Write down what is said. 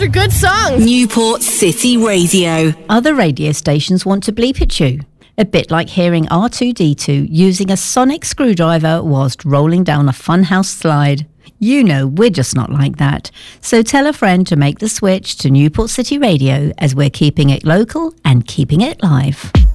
good songs. Newport City Radio. Other radio stations want to bleep at you. A bit like hearing R2-D2 using a sonic screwdriver whilst rolling down a funhouse slide. You know we're just not like that. So tell a friend to make the switch to Newport City Radio, as we're keeping it local and keeping it live.